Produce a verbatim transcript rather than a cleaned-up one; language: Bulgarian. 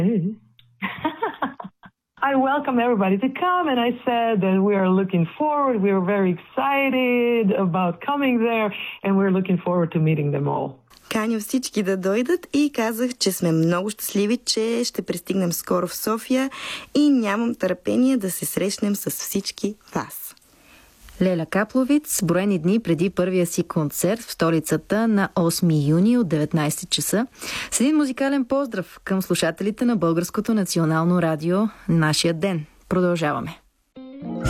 I welcome everybody to come, and I said that we are looking forward. We are very excited about coming there, and we're looking forward to meeting them all. Каня всички да дойдат и казах, че сме много щастливи, че ще пристигнем скоро в София и нямам търпение да се срещнем с всички вас. Леля Капловиц, броени дни преди първия си концерт в столицата на осми юни от деветнайсет часа. С един музикален поздрав към слушателите на Българското национално радио. Нашия ден. Продължаваме.